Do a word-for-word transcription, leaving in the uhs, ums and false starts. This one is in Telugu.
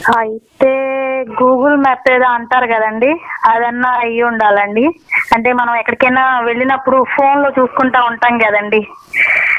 అయితే గూగుల్ మ్యాప్ ఏదో అంటారు కదండి, అదన్నా అయ్యి ఉండాలండి. అంటే మనం ఎక్కడికైనా వెళ్ళినప్పుడు ఫోన్లో చూసుకుంటా ఉంటాం కదండి,